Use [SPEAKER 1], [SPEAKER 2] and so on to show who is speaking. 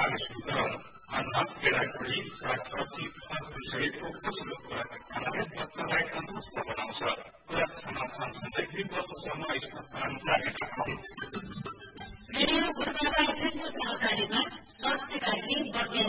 [SPEAKER 1] सरकारी शुद्ध अन्न, केराखुरी, सागसब्जी, फलफूल सहितको पोषक खुराक खानाले बच्चालाई तन्दुरुस्त बनाउँछ। खुराक खान सँगसँगै 3 वर्षसम्म स्तनपान जारी राखौं।
[SPEAKER 2] रेडियो गुरुबाबा एफएमको सहकारीमा स्वास्थ्यका लागि